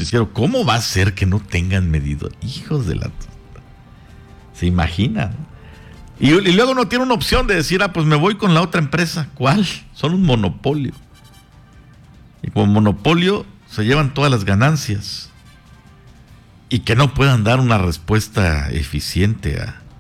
noticiero, ¿cómo va a ser que no tengan medidor? Hijos de la... ¿Se imaginan? Y luego no tiene una opción de decir, pues me voy con la otra empresa. ¿Cuál? Son un monopolio. Y como monopolio se llevan todas las ganancias. Y que no puedan dar una respuesta eficiente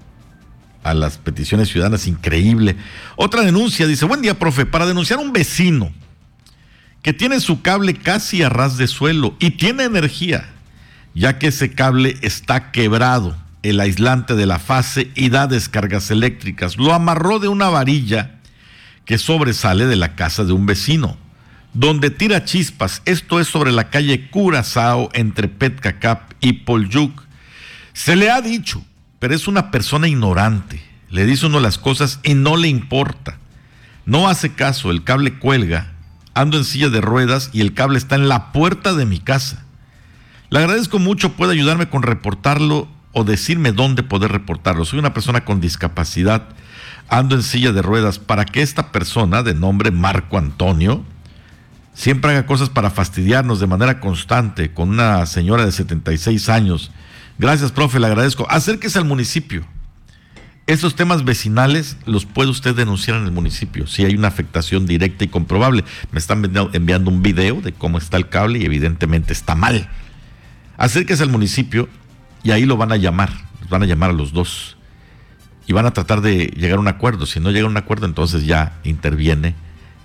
a las peticiones ciudadanas, increíble. Otra denuncia, dice, buen día, profe, para denunciar a un vecino que tiene su cable casi a ras de suelo y tiene energía, ya que ese cable está quebrado, el aislante de la fase, y da descargas eléctricas. Lo amarró de una varilla que sobresale de la casa de un vecino, donde tira chispas. Esto es sobre la calle Curazao, entre Petcacap y Polyuk. Se le ha dicho, pero es una persona ignorante. Le dice uno las cosas y no le importa. No hace caso, el cable cuelga. Ando en silla de ruedas y el cable está en la puerta de mi casa. Le agradezco mucho, puede ayudarme con reportarlo o decirme dónde poder reportarlo. Soy una persona con discapacidad, ando en silla de ruedas, para que esta persona de nombre Marco Antonio siempre haga cosas para fastidiarnos de manera constante con una señora de 76 años. Gracias, profe, le agradezco. Acérquese al municipio. Esos temas vecinales los puede usted denunciar en el municipio si hay una afectación directa y comprobable. Me están enviando un video de cómo está el cable y evidentemente está mal. Acérquese al municipio y ahí lo van a llamar. Los van a llamar a los dos y van a tratar de llegar a un acuerdo. Si no llega a un acuerdo, entonces ya interviene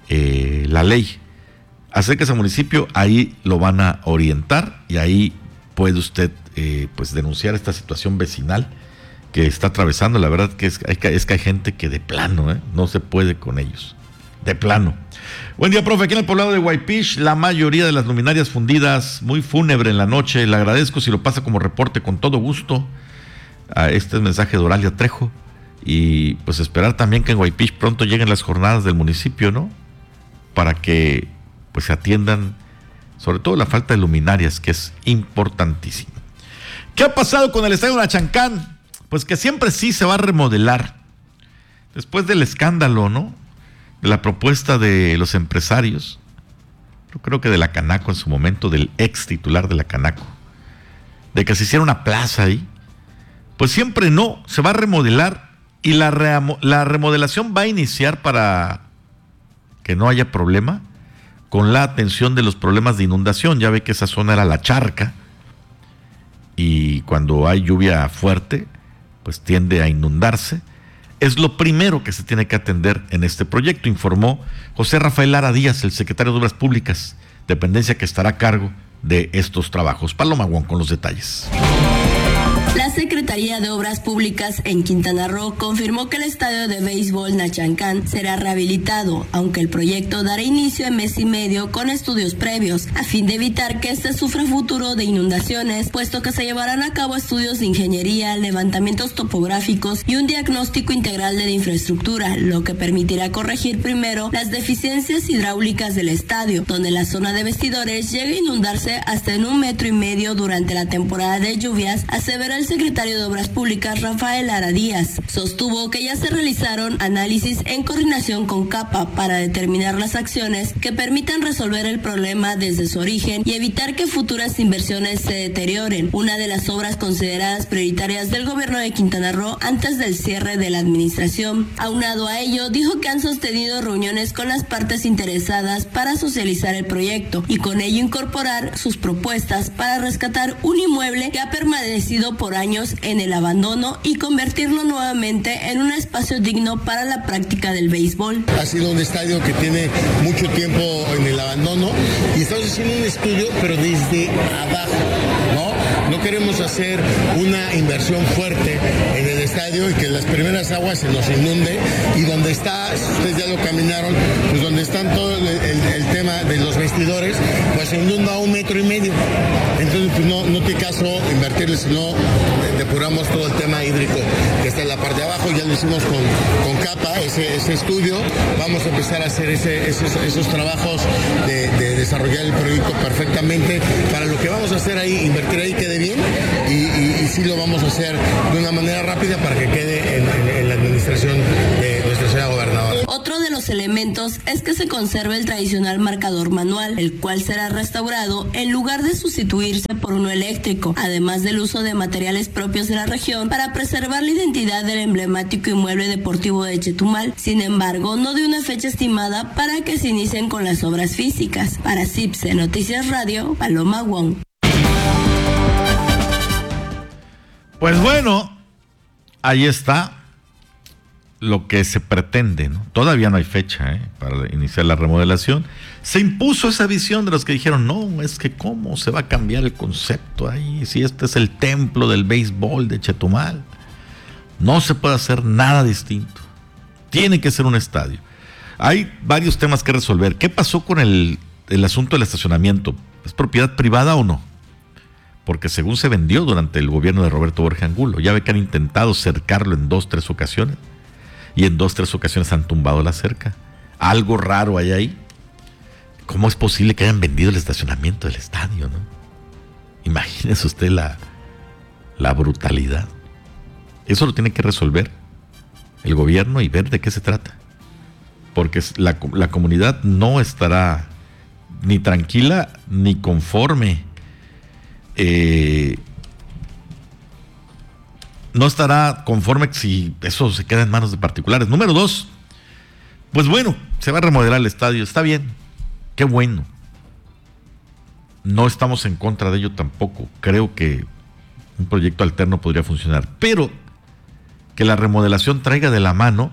la ley. Acérquese al municipio, ahí lo van a orientar y ahí puede usted pues denunciar esta situación vecinal que está atravesando. La verdad que es que hay gente que de plano no se puede con ellos, de plano. Buen día, profe, aquí en el poblado de Huaypich, la mayoría de las luminarias fundidas, muy fúnebre en la noche. Le agradezco si lo pasa como reporte, con todo gusto. Este es mensaje de Oralia Trejo. Y pues esperar también que en Huaypich pronto lleguen las jornadas del municipio, ¿no? Para que pues se atiendan sobre todo la falta de luminarias, que es importantísimo. ¿Qué ha pasado con el estadio Nachancán? Pues que siempre sí se va a remodelar. Después del escándalo, ¿no?, de la propuesta de los empresarios, yo creo que de la Canaco en su momento, del ex titular de la Canaco, de que se hiciera una plaza ahí, pues siempre no, se va a remodelar y la remodelación va a iniciar para que no haya problema con la atención de los problemas de inundación. Ya ve que esa zona era la charca y cuando hay lluvia fuerte, pues tiende a inundarse. Es lo primero que se tiene que atender en este proyecto, informó José Rafael Lara Díaz, el secretario de Obras Públicas, dependencia que estará a cargo de estos trabajos. Paloma Guón con los detalles. La Secretaría de Obras Públicas en Quintana Roo confirmó que el estadio de béisbol Nachancán será rehabilitado, aunque el proyecto dará inicio en mes y medio con estudios previos, a fin de evitar que este sufra futuro de inundaciones, puesto que se llevarán a cabo estudios de ingeniería, levantamientos topográficos y un diagnóstico integral de la infraestructura, lo que permitirá corregir primero las deficiencias hidráulicas del estadio, donde la zona de vestidores llega a inundarse hasta en 1,5 metros durante la temporada de lluvias, aseveró el secretario de Obras Públicas Rafael Lara Díaz. Sostuvo que ya se realizaron análisis en coordinación con CAPA para determinar las acciones que permitan resolver el problema desde su origen y evitar que futuras inversiones se deterioren, una de las obras consideradas prioritarias del gobierno de Quintana Roo antes del cierre de la administración. Aunado a ello, dijo que han sostenido reuniones con las partes interesadas para socializar el proyecto y con ello incorporar sus propuestas para rescatar un inmueble que ha permanecido por años en el abandono y convertirlo nuevamente en un espacio digno para la práctica del béisbol. Ha sido un estadio que tiene mucho tiempo en el abandono y estamos haciendo un estudio, pero desde abajo, ¿no? No queremos hacer una inversión fuerte en el estadio y que las primeras aguas se nos inunde, y donde está, ustedes ya lo caminaron, pues donde están todo el tema de los vestidores, pues se inunda a 1,5 metros. Entonces pues no tiene caso invertirle, sino depuramos todo el tema hídrico que está en la parte de abajo. Ya lo hicimos con CAPA, ese estudio. Vamos a empezar a hacer esos trabajos de desarrollar el proyecto perfectamente. Para lo que vamos a hacer ahí, invertir ahí quede bien, y sí lo vamos a hacer de una manera rápida para que quede en la administración de nuestra señora gobernadora. Otro de los los elementos es que se conserve el tradicional marcador manual, el cual será restaurado en lugar de sustituirse por uno eléctrico, además del uso de materiales propios de la región para preservar la identidad del emblemático inmueble deportivo de Chetumal. Sin embargo, no dio una fecha estimada para que se inicien con las obras físicas. Para CIPSE Noticias Radio, Paloma Wong. Pues bueno, ahí está lo que se pretende, ¿no? Todavía no hay fecha para iniciar la remodelación. Se impuso esa visión de los que dijeron, no, es que cómo se va a cambiar el concepto ahí, si este es el templo del béisbol de Chetumal. No se puede hacer nada distinto. Tiene que ser un estadio. Hay varios temas que resolver. ¿Qué pasó con el asunto del estacionamiento? ¿Es propiedad privada o no? Porque según se vendió durante el gobierno de Roberto Borges Angulo, ya ve que han intentado cercarlo en 2-3 ocasiones. Y en 2-3 ocasiones han tumbado la cerca. Algo raro hay ahí. ¿Cómo es posible que hayan vendido el estacionamiento del estadio, no? Imagínese usted la brutalidad. Eso lo tiene que resolver el gobierno y ver de qué se trata. Porque la comunidad no estará ni tranquila ni conforme. No estará conforme si eso se queda en manos de particulares. Número 2, pues bueno, se va a remodelar el estadio, está bien, qué bueno. No estamos en contra de ello tampoco, creo que un proyecto alterno podría funcionar, pero que la remodelación traiga de la mano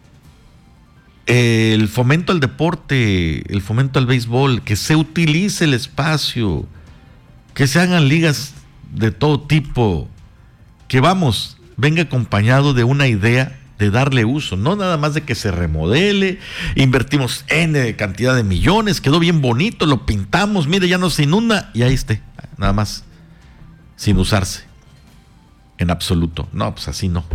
el fomento al deporte, el fomento al béisbol, que se utilice el espacio, que se hagan ligas de todo tipo, que venga acompañado de una idea de darle uso, no nada más de que se remodele, invertimos N cantidad de millones, quedó bien bonito, lo pintamos, mire, ya no se inunda, y ahí esté, nada más, sin usarse, en absoluto. No, pues así no.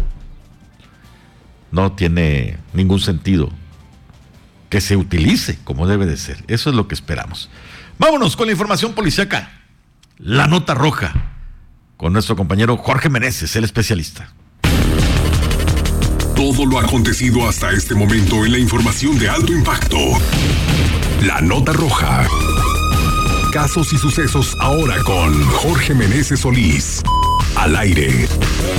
No tiene ningún sentido que se utilice como debe de ser. Eso es lo que esperamos. Vámonos con la información policíaca, la nota roja, con nuestro compañero Jorge Meneses, el especialista. Todo lo acontecido hasta este momento en la información de alto impacto. La nota roja. Casos y sucesos ahora con Jorge Meneses Solís. Al aire.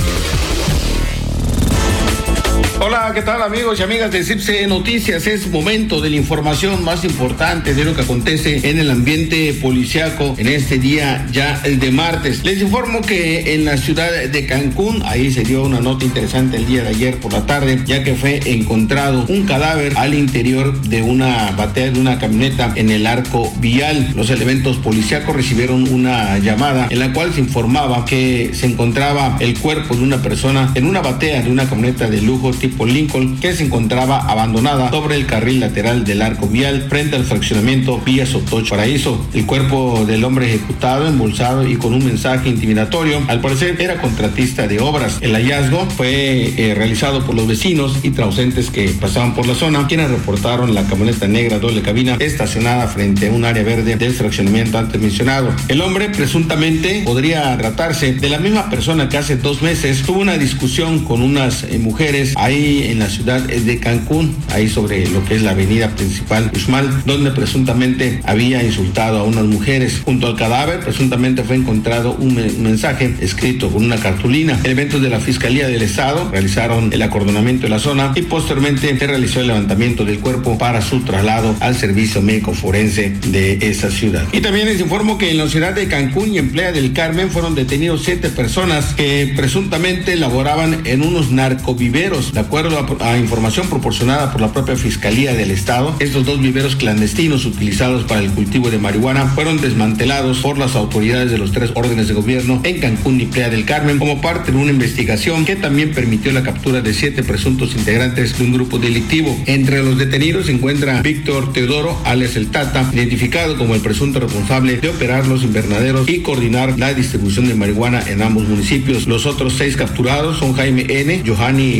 Hola, ¿qué tal amigos y amigas de CIPSE Noticias? Es momento de la información más importante de lo que acontece en el ambiente policiaco en este día ya de martes. Les informo que en la ciudad de Cancún, ahí se dio una nota interesante el día de ayer por la tarde, ya que fue encontrado un cadáver al interior de una batea de una camioneta en el arco vial. Los elementos policíacos recibieron una llamada en la cual se informaba que se encontraba el cuerpo de una persona en una batea de una camioneta de lujo tipo Lincoln que se encontraba abandonada sobre el carril lateral del arco vial frente al fraccionamiento Villa Sotocho Paraíso. El cuerpo del hombre ejecutado, embolsado y con un mensaje intimidatorio, al parecer era contratista de obras. El hallazgo fue realizado por los vecinos y transeúntes que pasaban por la zona, quienes reportaron la camioneta negra doble cabina estacionada frente a un área verde del fraccionamiento antes mencionado. El hombre presuntamente podría tratarse de la misma persona que hace 2 meses tuvo una discusión con unas mujeres ahí en la ciudad de Cancún, ahí sobre lo que es la avenida principal Uxmal, donde presuntamente había insultado a unas mujeres. Junto al cadáver presuntamente fue encontrado un mensaje escrito con una cartulina. Elementos de la Fiscalía del Estado realizaron el acordonamiento de la zona y posteriormente se realizó el levantamiento del cuerpo para su traslado al servicio médico forense de esa ciudad. Y también les informo que en la ciudad de Cancún y en Playa del Carmen fueron detenidos 7 personas que presuntamente laboraban en unos narcoviveros. De acuerdo a información proporcionada por la propia Fiscalía del Estado, estos 2 viveros clandestinos utilizados para el cultivo de marihuana fueron desmantelados por las autoridades de los 3 órdenes de gobierno en Cancún y Playa del Carmen como parte de una investigación que también permitió la captura de 7 presuntos integrantes de un grupo delictivo. Entre los detenidos se encuentra Víctor Teodoro, alias El Tata, identificado como el presunto responsable de operar los invernaderos y coordinar la distribución de marihuana en ambos municipios. Los otros 6 capturados son Jaime N., Johanny N.,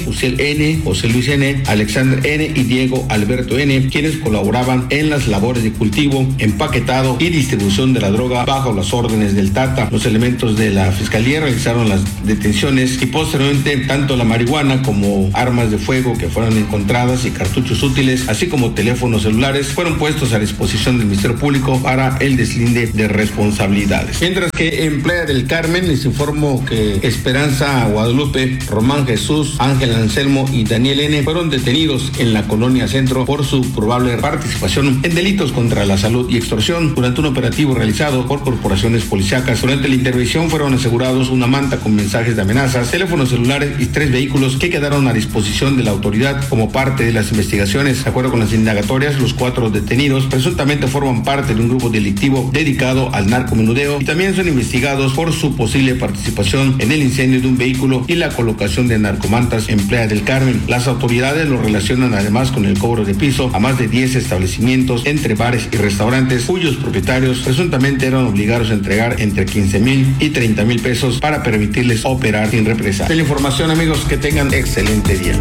N., Uciel N., José Luis N., Alexander N. y Diego Alberto N., quienes colaboraban en las labores de cultivo, empaquetado y distribución de la droga bajo las órdenes del Tata. Los elementos de la Fiscalía realizaron las detenciones y posteriormente tanto la marihuana como armas de fuego que fueron encontradas y cartuchos útiles, así como teléfonos celulares, fueron puestos a disposición del Ministerio Público para el deslinde de responsabilidades. Mientras que en Playa del Carmen les informo que Esperanza Guadalupe, Román Jesús, Ángel Anselmo y Daniel N. fueron detenidos en la colonia Centro por su probable participación en delitos contra la salud y extorsión durante un operativo realizado por corporaciones policíacas. Durante la intervención fueron asegurados una manta con mensajes de amenazas, teléfonos celulares y 3 vehículos que quedaron a disposición de la autoridad como parte de las investigaciones. De acuerdo con las indagatorias, los 4 detenidos presuntamente forman parte de un grupo delictivo dedicado al narcomenudeo y también son investigados por su posible participación en el incendio de un vehículo y la colocación de narcomantas en Playa del Carmen. Las autoridades lo relacionan además con el cobro de piso a más de 10 establecimientos entre bares y restaurantes cuyos propietarios presuntamente eran obligados a entregar entre 15,000 y 30,000 pesos para permitirles operar sin represalias. De la información, amigos, que tengan excelente día.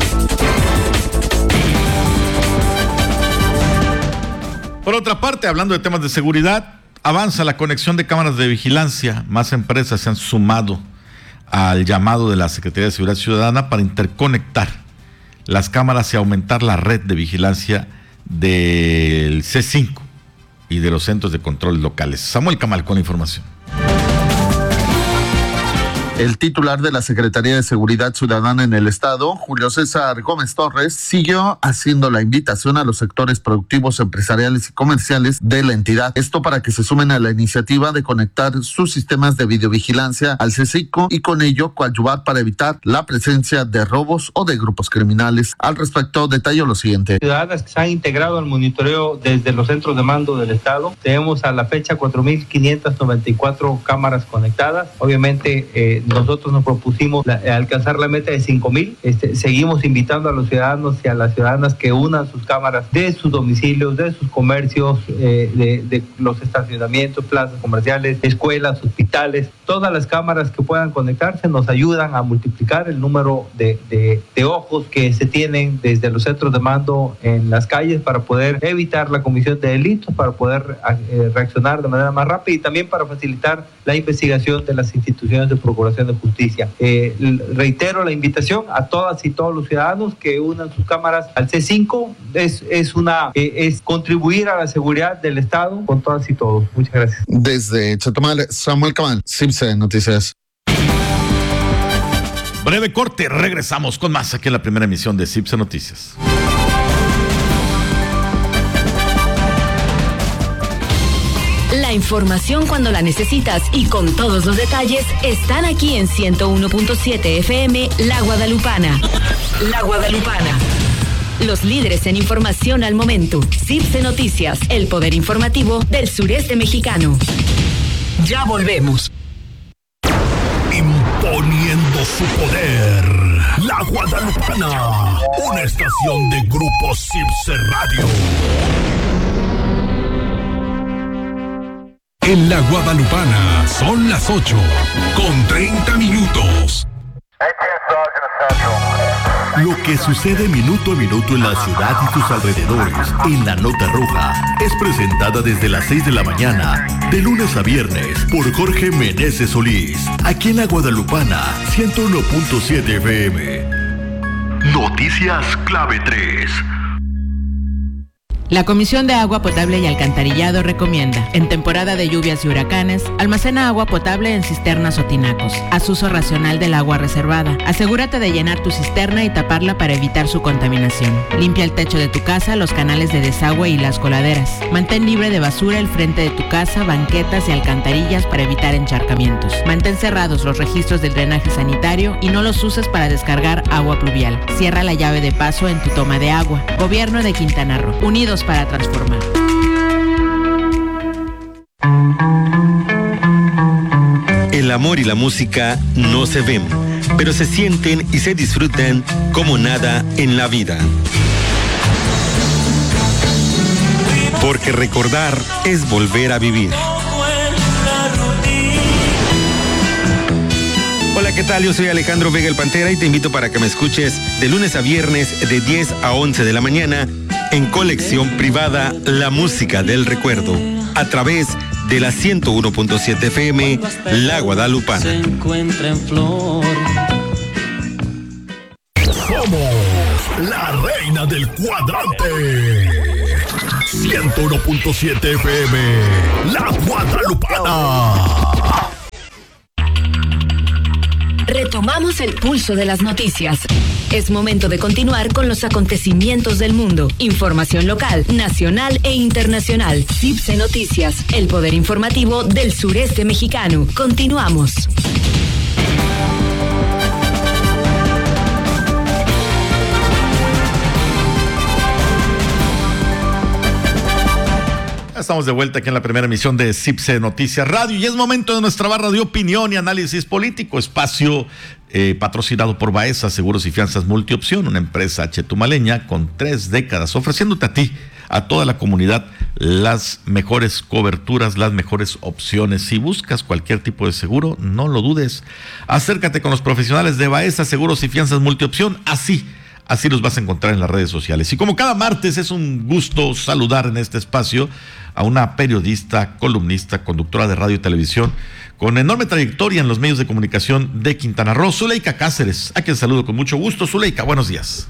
Por otra parte, hablando de temas de seguridad, avanza la conexión de cámaras de vigilancia. Más empresas se han sumado al llamado de la Secretaría de Seguridad Ciudadana para interconectar las cámaras y aumentar la red de vigilancia del C5 y de los centros de control locales. Samuel Camal con la información. El titular de la Secretaría de Seguridad Ciudadana en el Estado, Julio César Gómez Torres, siguió haciendo la invitación a los sectores productivos, empresariales y comerciales de la entidad. Esto para que se sumen a la iniciativa de conectar sus sistemas de videovigilancia al C5 y con ello coadyuvar para evitar la presencia de robos o de grupos criminales. Al respecto, detalló lo siguiente. Ciudadanas que se han integrado al monitoreo desde los centros de mando del Estado. Tenemos a la fecha 4,594 cámaras conectadas. Obviamente, nosotros nos propusimos alcanzar la meta de 5,000. Seguimos invitando a los ciudadanos y a las ciudadanas que unan sus cámaras de sus domicilios, de sus comercios, de los estacionamientos, plazas comerciales, escuelas, hospitales. Todas las cámaras que puedan conectarse nos ayudan a multiplicar el número de ojos que se tienen desde los centros de mando en las calles para poder evitar la comisión de delitos, para poder reaccionar de manera más rápida y también para facilitar la investigación de las instituciones de procuración de justicia. Reitero la invitación a todas y todos los ciudadanos que unan sus cámaras al C5. Es contribuir a la seguridad del Estado con todas y todos. Muchas gracias. Desde Chetumal, Samuel Camal, CIPSE Noticias. Breve corte, regresamos con más aquí en la primera emisión de CIPSE Noticias. La información cuando la necesitas y con todos los detalles están aquí en 101.7 FM La Guadalupana. La Guadalupana. Los líderes en información al momento. CIPSE Noticias, el poder informativo del sureste mexicano. Ya volvemos. Imponiendo su poder. La Guadalupana. Una estación de Grupo CIPSE Radio. En La Guadalupana son las 8:30. Lo que sucede minuto a minuto en la ciudad y sus alrededores, en La Nota Roja, es presentada desde las 6 de la mañana, de lunes a viernes, por Jorge Meneses Solís, aquí en La Guadalupana, 101.7 FM. Noticias Clave 3. La Comisión de Agua Potable y Alcantarillado recomienda, en temporada de lluvias y huracanes, almacena agua potable en cisternas o tinacos. Haz uso racional del agua reservada. Asegúrate de llenar tu cisterna y taparla para evitar su contaminación. Limpia el techo de tu casa, los canales de desagüe y las coladeras. Mantén libre de basura el frente de tu casa, banquetas y alcantarillas para evitar encharcamientos. Mantén cerrados los registros del drenaje sanitario y no los uses para descargar agua pluvial. Cierra la llave de paso en tu toma de agua. Gobierno de Quintana Roo. Unidos para transformar. El amor y la música no se ven, pero se sienten y se disfrutan como nada en la vida. Porque recordar es volver a vivir. Hola, ¿qué tal? tal? Yo soy Alejandro Vega el Pantera y te invito para que me escuches de lunes a viernes de 10 a 11 de la mañana en Colección Privada, la música del recuerdo, a través de la 101.7 FM, La Guadalupana. Se encuentra en flor. Somos la reina del cuadrante. 101.7 FM, La Guadalupana. Retomamos el pulso de las noticias. Es momento de continuar con los acontecimientos del mundo. Información local, nacional e internacional. CIPSE Noticias, el poder informativo del sureste mexicano. Continuamos. Estamos de vuelta aquí en la primera emisión de CIPSE Noticias Radio y es momento de nuestra barra de opinión y análisis político, espacio patrocinado por Baeza Seguros y Fianzas Multiopción, una empresa chetumaleña con 3 décadas, ofreciéndote a ti, a toda la comunidad, las mejores coberturas, las mejores opciones. Si buscas cualquier tipo de seguro, no lo dudes, acércate con los profesionales de Baeza Seguros y Fianzas Multiopción, así los vas a encontrar en las redes sociales. Y como cada martes es un gusto saludar en este espacio a una periodista, columnista, conductora de radio y televisión con enorme trayectoria en los medios de comunicación de Quintana Roo, Zuleika Cáceres, a quien saludo con mucho gusto. Zuleika, buenos días.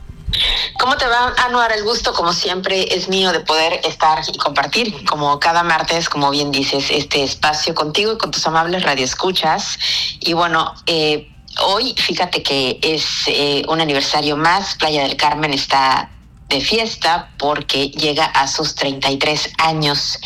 ¿Cómo te va, Anuar? El gusto, como siempre, es mío de poder estar y compartir, como cada martes, como bien dices, este espacio contigo y con tus amables radioescuchas. Y bueno, hoy, fíjate que es un aniversario más. Playa del Carmen está de fiesta porque llega a sus 33 años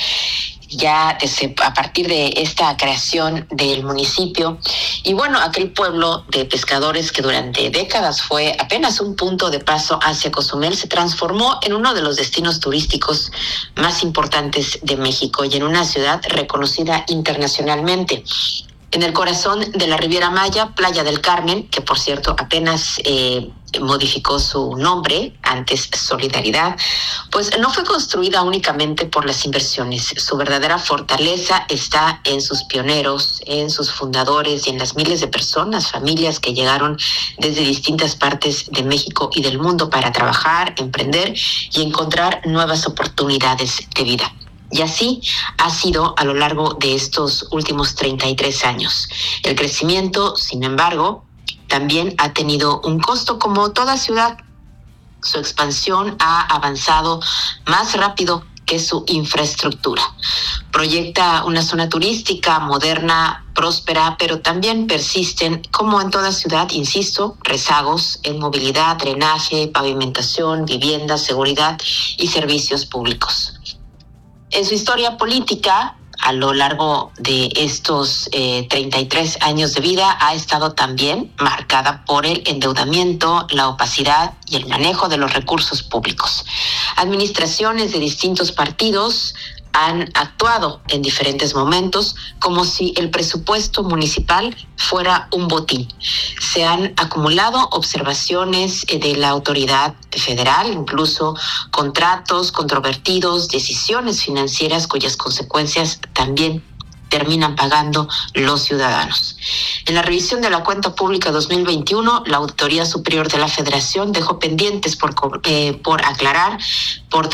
ya a partir de esta creación del municipio. Y bueno, aquel pueblo de pescadores que durante décadas fue apenas un punto de paso hacia Cozumel se transformó en uno de los destinos turísticos más importantes de México y en una ciudad reconocida internacionalmente. En el corazón de la Riviera Maya, Playa del Carmen, que por cierto apenas modificó su nombre, antes Solidaridad, pues no fue construida únicamente por las inversiones. Su verdadera fortaleza está en sus pioneros, en sus fundadores y en las miles de personas, familias que llegaron desde distintas partes de México y del mundo para trabajar, emprender y encontrar nuevas oportunidades de vida. Y así ha sido a lo largo de estos últimos 33 años. El crecimiento, sin embargo, también ha tenido un costo como toda ciudad. Su expansión ha avanzado más rápido que su infraestructura. Proyecta una zona turística moderna, próspera, pero también persisten, como en toda ciudad, insisto, rezagos en movilidad, drenaje, pavimentación, vivienda, seguridad y servicios públicos. En su historia política, a lo largo de estos 33 años de vida, ha estado también marcada por el endeudamiento, la opacidad y el manejo de los recursos públicos. Administraciones de distintos partidos han actuado en diferentes momentos como si el presupuesto municipal fuera un botín. Se han acumulado observaciones de la autoridad federal, incluso contratos controvertidos, decisiones financieras cuyas consecuencias también terminan pagando los ciudadanos. En la revisión de la cuenta pública 2021, la Auditoría Superior de la Federación dejó pendientes por aclarar por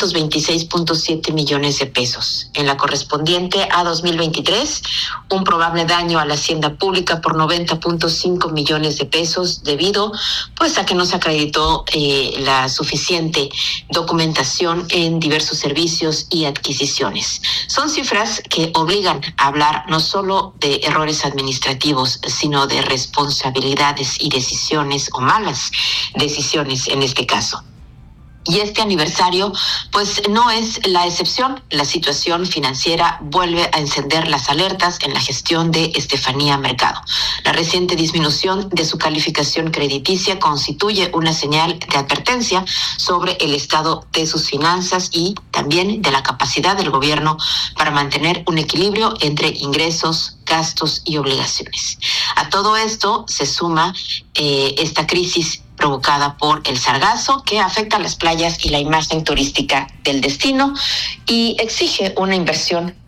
326.7 millones de pesos. En la correspondiente a 2023, un probable daño a la hacienda pública por 90.5 millones de pesos debido pues a que no se acreditó la suficiente documentación en diversos servicios y adquisiciones. Son cifras que obligan a hablar no solo de errores administrativos, sino de responsabilidades y decisiones o malas decisiones en este caso. Y este aniversario, pues no es la excepción. La situación financiera vuelve a encender las alertas en la gestión de Estefanía Mercado. La reciente disminución de su calificación crediticia constituye una señal de advertencia sobre el estado de sus finanzas y también de la capacidad del gobierno para mantener un equilibrio entre ingresos, gastos y obligaciones. A todo esto se suma esta crisis provocada por el sargazo que afecta a las playas y la imagen turística del destino y exige una inversión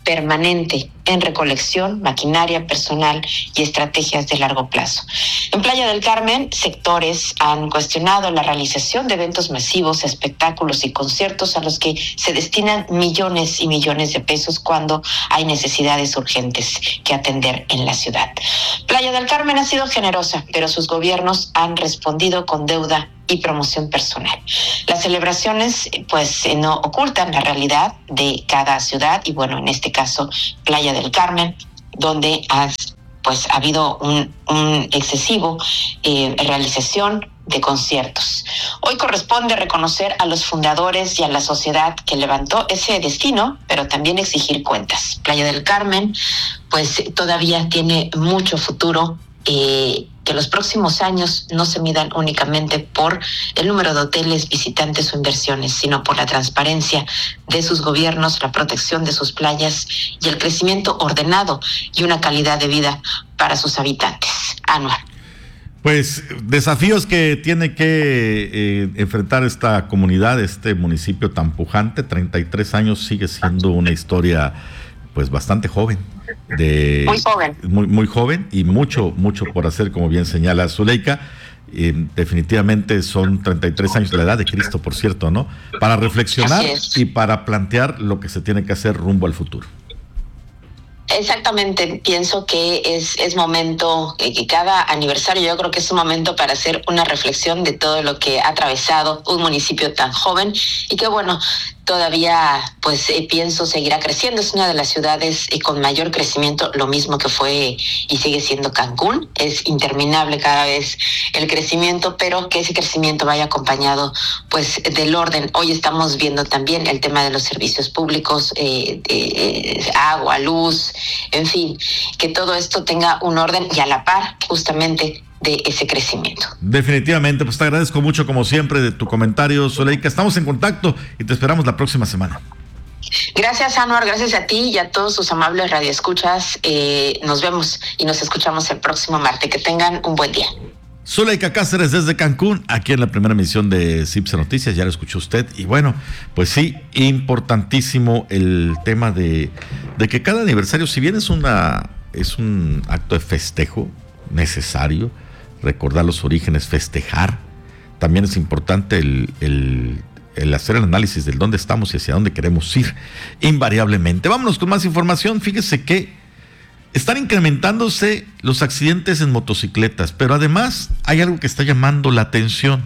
permanente en recolección, maquinaria personal y estrategias de largo plazo. En Playa del Carmen, sectores han cuestionado la realización de eventos masivos, espectáculos y conciertos a los que se destinan millones y millones de pesos cuando hay necesidades urgentes que atender en la ciudad. Playa del Carmen ha sido generosa, pero sus gobiernos han respondido con deuda y promoción personal. Las celebraciones no ocultan la realidad de cada ciudad y bueno, en este caso Playa del Carmen, donde ha habido un excesivo realización de conciertos. Hoy corresponde reconocer a los fundadores y a la sociedad que levantó ese destino, pero también exigir cuentas. Playa del Carmen todavía tiene mucho futuro, que los próximos años no se midan únicamente por el número de hoteles, visitantes o inversiones, sino por la transparencia de sus gobiernos, la protección de sus playas y el crecimiento ordenado y una calidad de vida para sus habitantes. Anuar. Pues desafíos que tiene que enfrentar esta comunidad, este municipio tan pujante. 33 años sigue siendo una historia bastante joven. Muy joven. Muy joven y mucho por hacer, como bien señala Zuleika. Definitivamente son 33 años, la edad de Cristo, por cierto, ¿no? Para reflexionar y para plantear lo que se tiene que hacer rumbo al futuro. Exactamente, pienso que es momento, que cada aniversario yo creo que es un momento para hacer una reflexión de todo lo que ha atravesado un municipio tan joven y que bueno, todavía pienso seguirá creciendo. Es una de las ciudades con mayor crecimiento, lo mismo que fue y sigue siendo Cancún. Es interminable cada vez el crecimiento, pero que ese crecimiento vaya acompañado del orden. Hoy estamos viendo también el tema de los servicios públicos, agua, luz, en fin, que todo esto tenga un orden y a la par justamente de ese crecimiento. Definitivamente, te agradezco mucho como siempre de tu comentario, Zuleika. Estamos en contacto y te esperamos la próxima semana. Gracias, Anuar, gracias a ti y a todos sus amables radioescuchas. Nos vemos y nos escuchamos el próximo martes. Que tengan un buen día. Zuleika Cáceres desde Cancún, aquí en la primera emisión de CIPSE Noticias, ya lo escuchó usted. Y bueno, sí, importantísimo el tema de que cada aniversario, si bien es un acto de festejo necesario, recordar los orígenes, festejar, también es importante el hacer el análisis de dónde estamos y hacia dónde queremos ir, invariablemente. Vámonos con más información. Fíjese que están incrementándose los accidentes en motocicletas, pero además hay algo que está llamando la atención.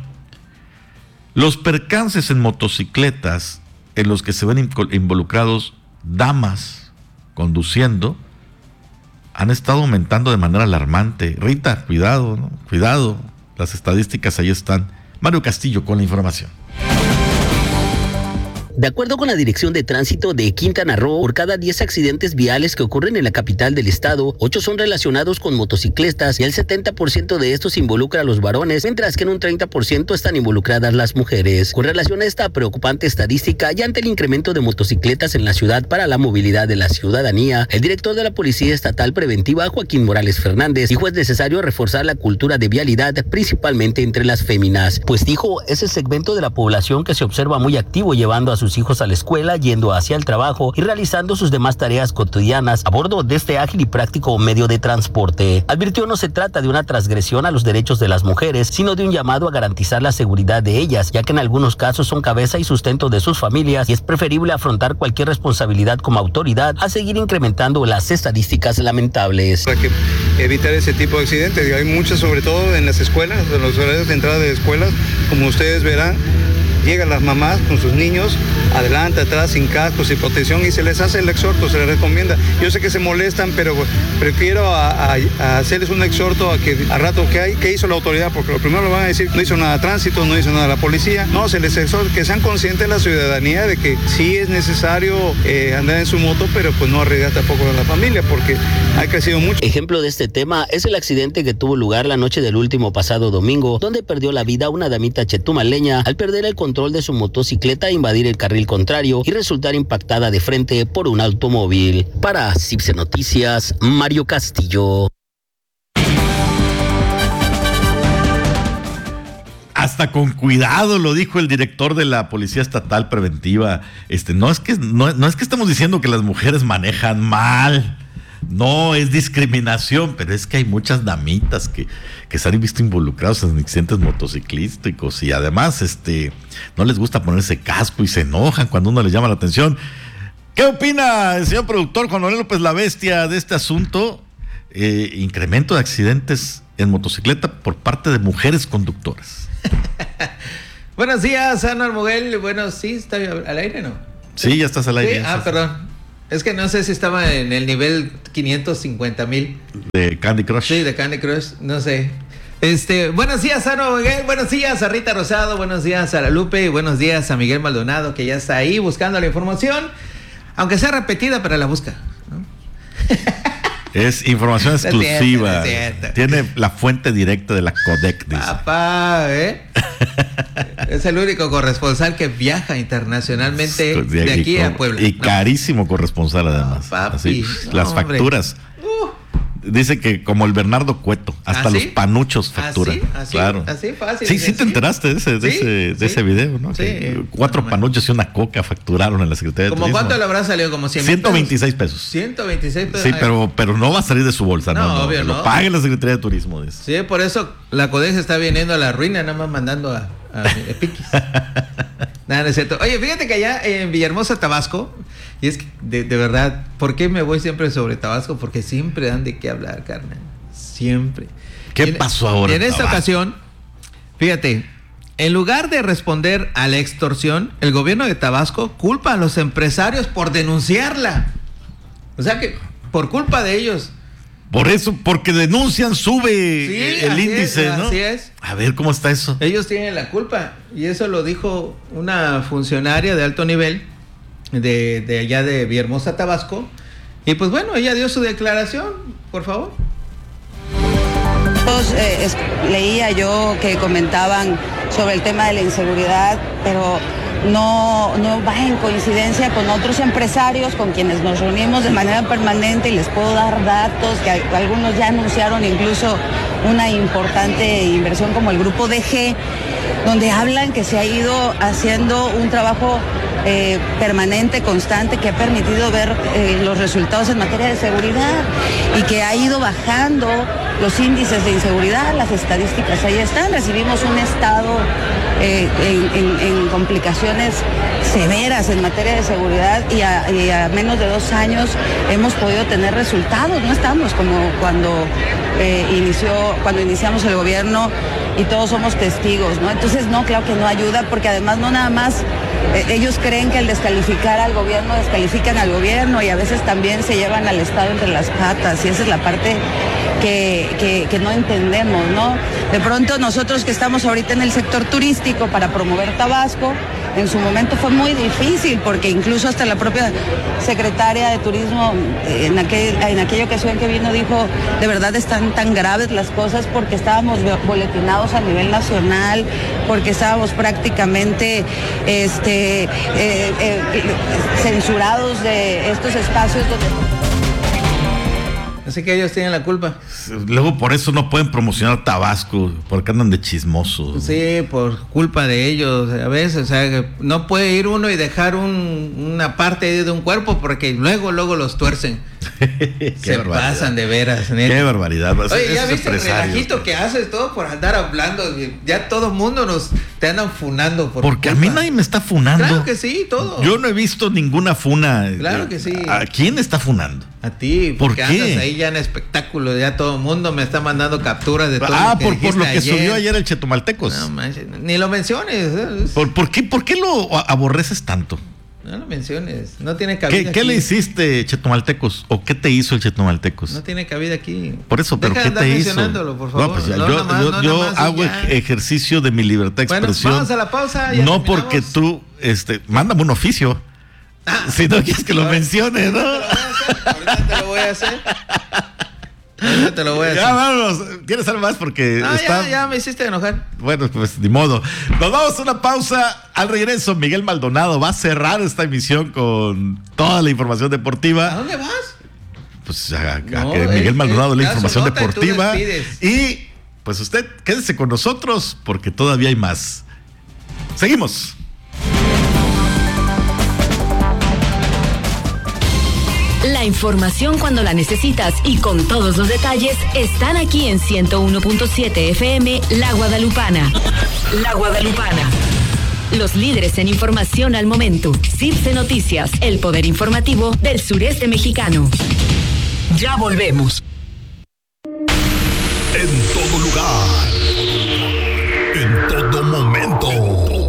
Los percances en motocicletas en los que se ven involucrados damas conduciendo han estado aumentando de manera alarmante. Rita, cuidado, ¿no? Cuidado, las estadísticas ahí están. Mario Castillo con la información. De acuerdo con la Dirección de Tránsito de Quintana Roo, por cada 10 accidentes viales que ocurren en la capital del estado, 8 son relacionados con motocicletas y el 70% de estos involucra a los varones, mientras que en un 30% están involucradas las mujeres. Con relación a esta preocupante estadística y ante el incremento de motocicletas en la ciudad para la movilidad de la ciudadanía, el director de la Policía Estatal Preventiva, Joaquín Morales Fernández, dijo es necesario reforzar la cultura de vialidad, principalmente entre las féminas, pues dijo es el segmento de la población que se observa muy activo llevando a sus hijos a la escuela, yendo hacia el trabajo y realizando sus demás tareas cotidianas a bordo de este ágil y práctico medio de transporte. Advirtió no se trata de una transgresión a los derechos de las mujeres, sino de un llamado a garantizar la seguridad de ellas, ya que en algunos casos son cabeza y sustento de sus familias y es preferible afrontar cualquier responsabilidad como autoridad a seguir incrementando las estadísticas lamentables. Para que evitar ese tipo de accidentes, hay muchas, sobre todo en las escuelas, en los horarios de entrada de escuelas, como ustedes verán. Llegan las mamás con sus niños, adelante, atrás, sin cascos, sin protección, y se les hace el exhorto, se les recomienda. Yo sé que se molestan, pero prefiero a hacerles un exhorto a que al rato ¿qué hizo la autoridad? Porque lo primero lo van a decir, no hizo nada tránsito, no hizo nada la policía. No, se les exhorta que sean conscientes de la ciudadanía de que sí es necesario andar en su moto, pero pues no arriesgar tampoco a la familia, porque ha crecido mucho. Ejemplo de este tema es el accidente que tuvo lugar la noche del último pasado domingo, donde perdió la vida una damita chetumaleña al perder el control de su motocicleta, invadir el carril contrario y resultar impactada de frente por un automóvil. Para CIPSE Noticias, Mario Castillo. hasta con cuidado, lo dijo el director de la Policía Estatal Preventiva. No es que estamos diciendo que las mujeres manejan mal. No, es discriminación, pero es que hay muchas damitas que se han visto involucrados en accidentes motociclísticos y además no les gusta ponerse casco y se enojan cuando uno les llama la atención. ¿Qué opina el señor productor Juan Manuel López La Bestia de este asunto? Incremento de accidentes en motocicleta por parte de mujeres conductoras. Buenos días, Ana Armoguel. Bueno, sí, ¿está al aire, no? Sí, ya estás al aire. Sí, perdón. Es que no sé si estaba en el nivel 550,000. De Candy Crush. Sí, de Candy Crush, no sé. Buenos días, Ana Miguel, buenos días a Rita Rosado, buenos días a la Lupe, y buenos días a Miguel Maldonado, que ya está ahí buscando la información, aunque sea repetida, pero la busca, ¿no? Es información exclusiva. No es cierto. Tiene la fuente directa de la Codec, dice. Papá, es el único corresponsal que viaja internacionalmente de aquí a Puebla. Y carísimo corresponsal, además. Papi, así, las facturas. Dice que como el Bernardo Cueto, hasta los panuchos facturan. ¿Así? Claro. Así fácil. Sí, te enteraste de ese video, ¿no? Sí. Que 4 panuchos y una coca facturaron en la Secretaría de Turismo. ¿Cómo cuánto le habrá salido? Como 126 pesos. 126 pesos. Sí, pero no va a salir de su bolsa, no, obvio, lo pague la Secretaría de Turismo. Dice. Sí, por eso la Codex está viniendo a la ruina, nada más mandando a piquis. Nada, no es cierto. Oye, fíjate que allá en Villahermosa, Tabasco, y es que de verdad, ¿por qué me voy siempre sobre Tabasco? Porque siempre dan de qué hablar, carnal. Siempre. ¿Qué pasó ahora? Y en esta ocasión, fíjate, en lugar de responder a la extorsión, el gobierno de Tabasco culpa a los empresarios por denunciarla. O sea que por culpa de ellos. Por eso, porque denuncian, sube el índice, ¿no? Así es. A ver, ¿cómo está eso? Ellos tienen la culpa. Y eso lo dijo una funcionaria de alto nivel de allá de Villahermosa, Tabasco. Y pues bueno, ella dio su declaración, por favor. Leía yo que comentaban sobre el tema de la inseguridad, pero no va en coincidencia con otros empresarios con quienes nos reunimos de manera permanente y les puedo dar datos que algunos ya anunciaron incluso una importante inversión como el grupo DG, donde hablan que se ha ido haciendo un trabajo permanente, constante, que ha permitido ver los resultados en materia de seguridad y que ha ido bajando los índices de inseguridad, las estadísticas ahí están. Recibimos un estado en complicaciones severas en materia de seguridad y a menos de 2 años hemos podido tener resultados. No estamos como cuando iniciamos el gobierno y todos somos testigos, ¿no? Entonces, no, claro que no ayuda, porque además no nada más ellos creen que al descalificar al gobierno descalifican al gobierno y a veces también se llevan al Estado entre las patas, y esa es la parte que no entendemos, ¿no? De pronto nosotros que estamos ahorita en el sector turístico para promover Tabasco, en su momento fue muy difícil, porque incluso hasta la propia secretaria de Turismo en aquella ocasión que vino dijo, de verdad están tan graves las cosas porque estábamos boletinados a nivel nacional, porque estábamos prácticamente censurados de estos espacios donde... Así que ellos tienen la culpa. Luego por eso no pueden promocionar Tabasco, porque andan de chismosos. Sí, por culpa de ellos. A veces, o sea, no puede ir uno y dejar una parte de un cuerpo porque luego los tuercen. Se pasan de veras, neta. Qué barbaridad. Oye, ya viste el relajito que haces todo por andar hablando. Ya todo el mundo te andan funando. Porque a mí nadie me está funando. Claro que sí, todo. Yo no he visto ninguna funa. Claro que sí. ¿A quién está funando? A ti. ¿Por qué? Andas ahí ya en espectáculo. Ya todo el mundo me está mandando capturas de todo. Por lo que subió ayer el Chetomaltecos. No manches, ni lo menciones. ¿Por qué lo aborreces tanto? No lo menciones, no tiene cabida. ¿Qué le hiciste, Chetomaltecos? ¿O qué te hizo el Chetomaltecos? No tiene cabida aquí. Por eso, pero ¿qué te hizo? Por favor. No, pues yo hago ejercicio de mi libertad de expresión. Vamos a la pausa. No porque tú, mándame un oficio. Si no quieres que lo mencione, ¿no? Ahorita te lo voy a hacer. Ya vámonos. ¿Tienes algo más? Porque ya me hiciste enojar. Bueno, pues ni modo. Nos vamos a una pausa. Al regreso, Miguel Maldonado va a cerrar esta emisión con toda la información deportiva. ¿A dónde vas? Pues a que Miguel Maldonado la información deportiva. Y pues usted quédese con nosotros porque todavía hay más. Seguimos. La información cuando la necesitas y con todos los detalles están aquí en 101.7 FM La Guadalupana. La Guadalupana. Los líderes en información al momento. CIPSE Noticias, el poder informativo del sureste mexicano. Ya volvemos.